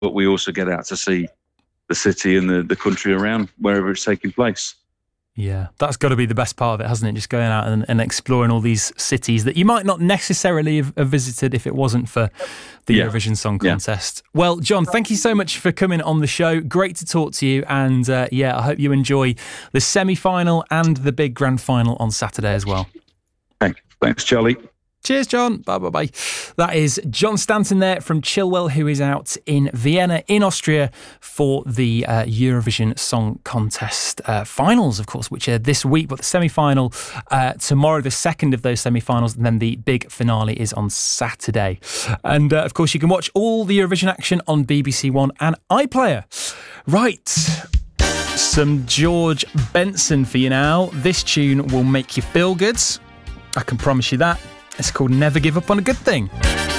but we also get out to see the city and the country around wherever it's taking place. Yeah, that's got to be the best part of it, hasn't it? Just going out and exploring all these cities that you might not necessarily have visited if it wasn't for the Eurovision Song Contest. Yeah. Well, John, thank you so much for coming on the show. Great to talk to you. And I hope you enjoy the semi-final and the big grand final on Saturday as well. Thanks, Charlie. Cheers, John. Bye. That is John Stanton there from Chilwell, who is out in Vienna, in Austria, for the Eurovision Song Contest finals, of course, which are this week, but the semi-final tomorrow, the second of those semi-finals, and then the big finale is on Saturday. And, of course, you can watch all the Eurovision action on BBC One and iPlayer. Right. Some George Benson for you now. This tune will make you feel good. I can promise you that. It's called Never Give Up on a Good Thing.